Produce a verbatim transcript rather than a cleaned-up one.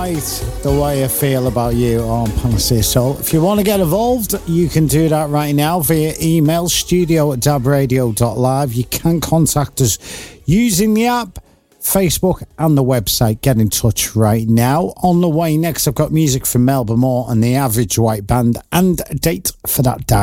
right the way I feel about you on Panacea Soul. If you want to get involved, you can do that right now via email, studio at dabradio dot live. You can contact us using the app, Facebook and the website. Get in touch right now. On the way next, I've got music from Melba Moore and the Average White Band and a date for that day.